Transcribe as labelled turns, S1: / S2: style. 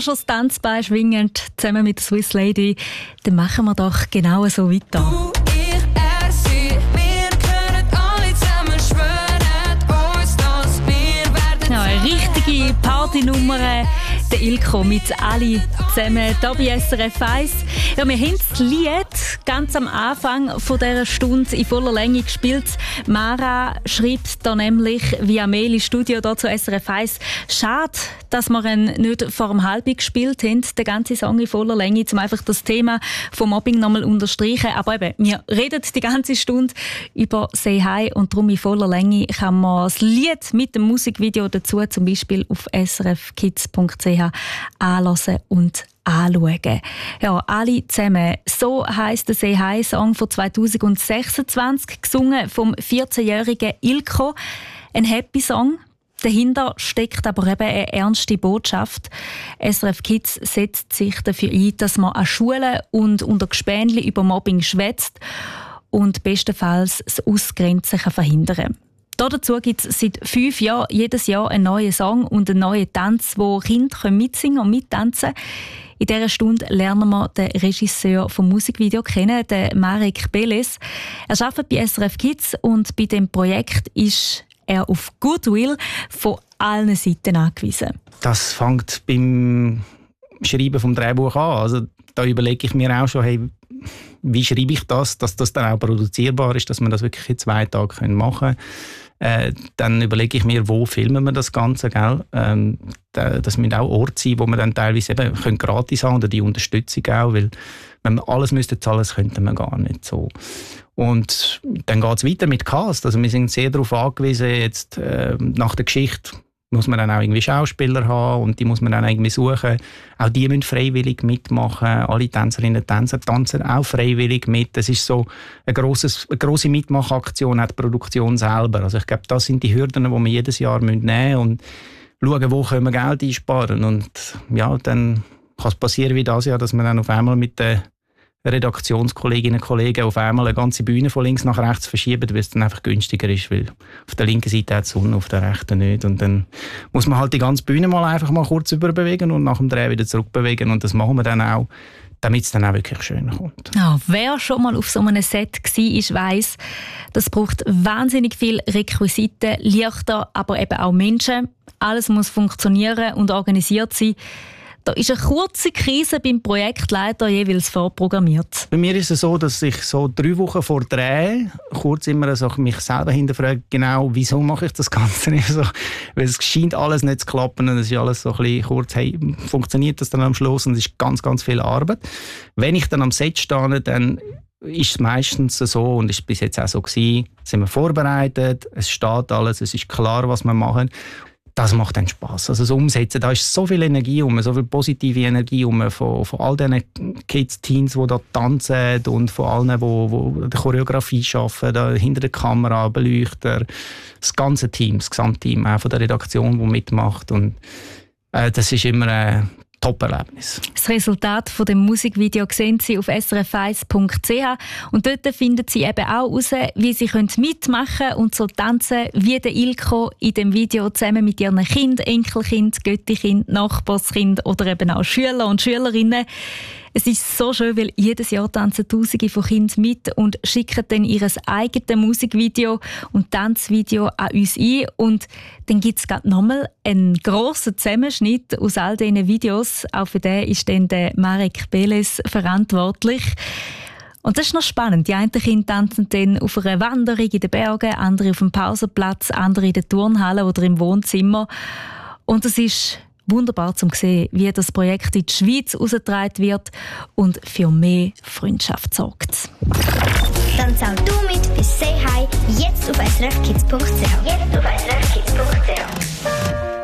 S1: wir schon das Tanzbein schwingen, zusammen mit der Swiss Lady, dann machen wir doch genau so weiter. Eine richtige Partynummer, der Ilko mit Ali zusammen hier bei SRF 1. Ja, wir haben das Lied ganz am Anfang von dieser Stunde in voller Länge gespielt. Mara schreibt da nämlich via Mail ins Studio hier zu SRF 1. Schade, dass wir ihn nicht vor dem Halbi gespielt haben, den ganzen Song in voller Länge, um einfach das Thema vom Mobbing nochmal unterstreichen. Aber eben, wir reden die ganze Stunde über «Say Hi» und darum in voller Länge kann man das Lied mit dem Musikvideo dazu zum Beispiel auf srfkids.ch anhören und anschauen. Ja, alle zusammen. So heisst der «Say Hi»-Song von 2026, gesungen vom 14-jährigen Ilko. Ein Happy-Song. Dahinter steckt aber eben eine ernste Botschaft. SRF Kids setzt sich dafür ein, dass man an Schulen und unter Gespänli über Mobbing schwätzt und bestenfalls das Ausgrenzen verhindern kann. Dazu gibt es seit 5 Jahren jedes Jahr einen neuen Song und einen neuen Tanz, wo Kinder mitsingen und mittanzen können. In dieser Stunde lernen wir den Regisseur vom Musikvideo kennen, den Marek Beles. Er arbeitet bei SRF Kids und bei dem Projekt ist er auf Goodwill von allen Seiten angewiesen.
S2: Das fängt beim Schreiben vom Drehbuch an. Also, da überlege ich mir auch schon, hey, wie schreibe ich das, dass das dann auch produzierbar ist, dass wir das wirklich in 2 Tagen machen können. Dann überlege ich mir, wo filmen wir das Ganze, gell? Das müssen auch Orte sein, wo wir dann teilweise eben gratis haben oder die Unterstützung auch, weil wenn wir alles zahlen müssten, könnten wir gar nicht so. Und dann geht es weiter mit Cast. Also wir sind sehr darauf angewiesen, jetzt nach der Geschichte muss man dann auch irgendwie Schauspieler haben und die muss man dann irgendwie suchen. Auch die müssen freiwillig mitmachen. Alle Tänzerinnen und Tänzer tanzen auch freiwillig mit. Das ist so eine grosse Mitmachaktion, auch die Produktion selber. Also ich glaube, das sind die Hürden, die wir jedes Jahr nehmen müssen und schauen, wo können wir Geld einsparen. Und ja, dann kann es passieren wie das Jahr, dass man dann auf einmal mit den Redaktionskolleginnen und Kollegen auf einmal eine ganze Bühne von links nach rechts verschieben, weil es dann einfach günstiger ist, weil auf der linken Seite hat die Sonne, auf der rechten nicht. Und dann muss man halt die ganze Bühne einfach mal kurz überbewegen und nach dem Dreh wieder zurückbewegen. Und das machen wir dann auch, damit es dann auch wirklich schön kommt.
S1: Ja, wer schon mal auf so einem Set war, weiss, das braucht wahnsinnig viel Requisiten, Lichter, aber eben auch Menschen. Alles muss funktionieren und organisiert sein. Da ist eine kurze Krise beim Projektleiter jeweils vorprogrammiert.
S2: Bei mir ist es so, dass ich so 3 Wochen vor Dreh kurz immer so mich selber hinterfrage, genau, wieso mache ich das Ganze nicht so? Weil es scheint alles nicht zu klappen und es ist alles so ein bisschen kurz, hey, funktioniert das dann am Schluss? Und es ist ganz, ganz viel Arbeit. Wenn ich dann am Set stehe, dann ist es meistens so, und ist bis jetzt auch so gewesen, sind wir vorbereitet, es steht alles, es ist klar, was wir machen. Das macht dann Spass. Also das Umsetzen, da ist so viel Energie so viel positive Energie von all diesen Kids, Teens, die da tanzen und von allen, die die Choreografie arbeiten, da hinter der Kamera, Beleuchter, das ganze Team, das Gesamtteam, auch von der Redaktion, die mitmacht. Und das ist immer ein Top-Erlebnis.
S1: Das Resultat von dem Musikvideo sehen Sie auf srf1.ch und dort finden Sie eben auch heraus, wie Sie mitmachen können und so tanzen wie der Ilko in dem Video zusammen mit ihren Kindern, Enkelkind, Göttikind, Nachbarskind oder eben auch Schüler und Schülerinnen. Es ist so schön, weil jedes Jahr tanzen Tausende von Kindern mit und schicken dann ihr eigenes Musikvideo und Tanzvideo an uns ein. Und dann gibt es gerade nochmal einen grossen Zusammenschnitt aus all diesen Videos. Auch für den ist dann der Marek Beles verantwortlich. Und das ist noch spannend. Die einen Kinder tanzen dann auf einer Wanderung in den Bergen, andere auf dem Pausenplatz, andere in der Turnhalle oder im Wohnzimmer. Und es ist wunderbar zu sehen, wie das Projekt in die Schweiz ausgetragen wird und für mehr Freundschaft sorgt.
S3: Tanz auch du mit bei «Say Hi» jetzt auf srfkids.ch.